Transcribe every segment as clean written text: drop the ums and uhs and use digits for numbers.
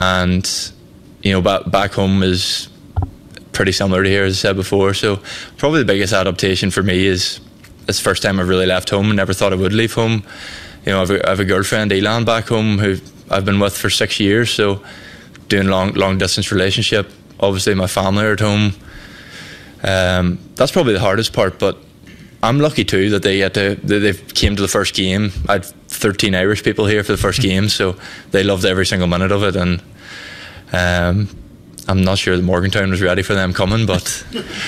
and back home is pretty similar to here, as I said before. So probably the biggest adaptation for me is it's the first time I've really left home and never thought I would leave home. I have a girlfriend, Elan, back home, who I've been with for 6 years, so doing long distance relationship. Obviously my family are at home. That's probably the hardest part, but I'm lucky too that they've came to the first game. I had 13 Irish people here for the first game, so they loved every single minute of it, and I'm not sure that Morgantown was ready for them coming, but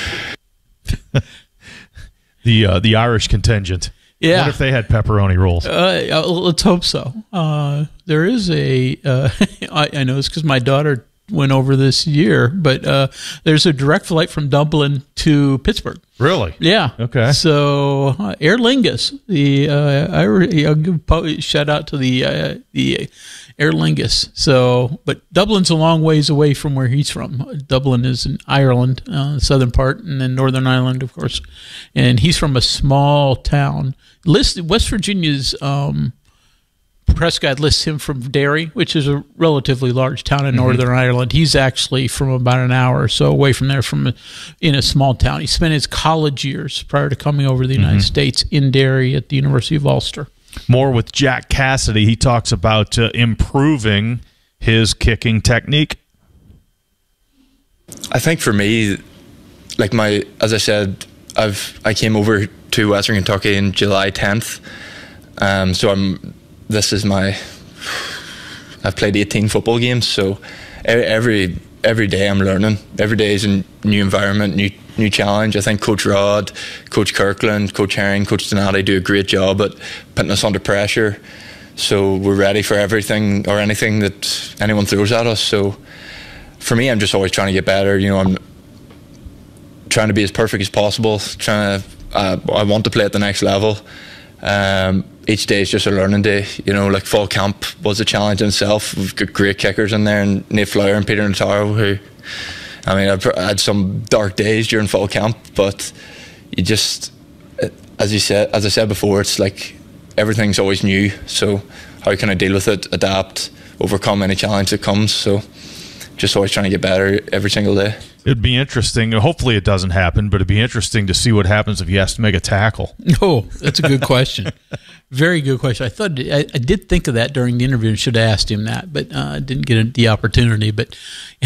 the Irish contingent. Yeah. What if they had pepperoni rolls? Let's hope so. There is I know it's because my daughter went over this year, but there's a direct flight from Dublin to Pittsburgh. Really? Yeah. Okay. So Aer Lingus, I'll give shout out to the Aer Lingus. So, but Dublin's a long ways away from where he's from. Dublin is in Ireland, southern part, and then Northern Ireland, of course. And he's from a small town. West Virginia's press guide lists him from Derry, which is a relatively large town in Northern Ireland. He's actually from about an hour or so away from there, in a small town. He spent his college years prior to coming over to the United States in Derry at the University of Ulster. More with Jack Cassidy. He talks about improving his kicking technique. I think for me, as I said, I came over to Western Kentucky in July 10th. I've played 18 football games, so every day I'm learning. Every day is a new environment, new challenge. I think Coach Rod, Coach Kirkland, Coach Herring, Coach Donati do a great job at putting us under pressure, so we're ready for everything or anything that anyone throws at us. So for me, I'm just always trying to get better. I'm trying to be as perfect as possible. I want to play at the next level. Each day is just a learning day. Like fall camp was a challenge in itself. We've got great kickers in there, and Nate Flower and Peter Notaro, who, I've had some dark days during fall camp, but you just, as I said before, it's like everything's always new. So how can I deal with it, adapt, overcome any challenge that comes? So just always trying to get better every single day. It'd be interesting. Hopefully it doesn't happen, but it'd be interesting to see what happens if he has to make a tackle. Oh, that's a good question. Very good question. I did think of that during the interview and should have asked him that, but I didn't get the opportunity. But,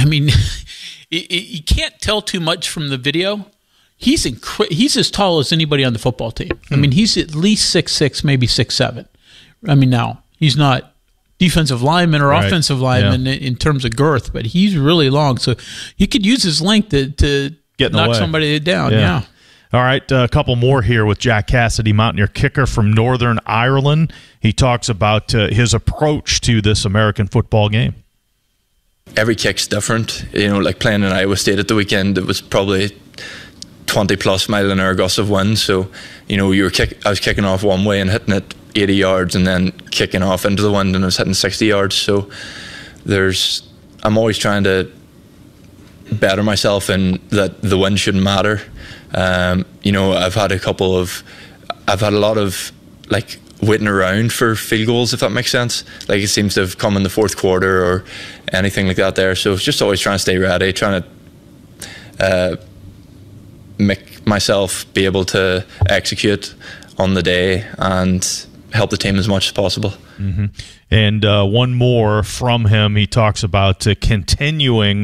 you can't tell too much from the video. He's as tall as anybody on the football team. He's at least 6'6", maybe 6'7". Now, he's not defensive lineman or offensive lineman in terms of girth, but he's really long, so he could use his length to knock somebody down. Yeah. All right, a couple more here with Jack Cassidy, Mountaineer kicker from Northern Ireland. He talks about his approach to this American football game. Every kick's different. Like playing in Iowa State at the weekend, it was probably 20-plus mile an hour gusts of wind. So, I was kicking off one way and hitting it 80 yards, and then kicking off into the wind and I was hitting 60 yards. So I'm always trying to better myself in that the wind shouldn't matter. I've had a lot of waiting around for field goals, if that makes sense. Like it seems to have come in the fourth quarter or anything like that there. So it's just always trying to stay ready, trying to make myself be able to execute on the day and help the team as much as possible. And one more from him. He talks about continuing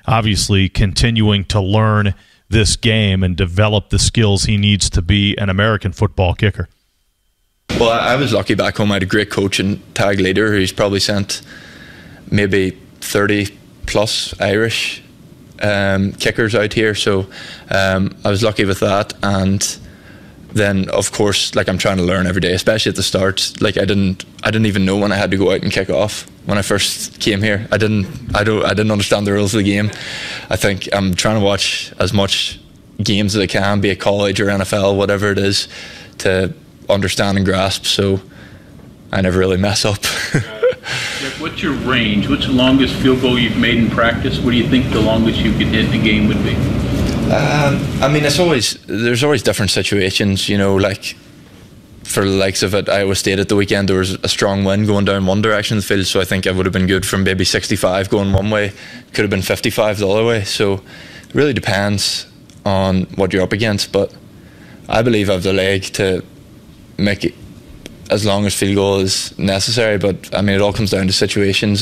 to learn this game and develop the skills he needs to be an American football kicker. Well, I was lucky back home. I had a great coach and tag leader who's probably sent maybe 30-plus Irish kickers out here. So I was lucky with that. And then, of course, I'm trying to learn every day, especially at the start. I didn't even know when I had to go out and kick off when I first came here. I didn't understand the rules of the game. I think I'm trying to watch as much games as I can, be it college or NFL, whatever it is, to understand and grasp, so I never really mess up. What's your range? What's the longest field goal you've made in practice? What do you think the longest you could hit in a game would be? There's always different situations, for the likes of it, Iowa State at the weekend, there was a strong wind going down one direction of the field, so I think I would have been good from maybe 65 going one way, could have been 55 the other way. So it really depends on what you're up against, but I believe I have the leg to make it as long as field goal is necessary. But I mean, it all comes down to situations.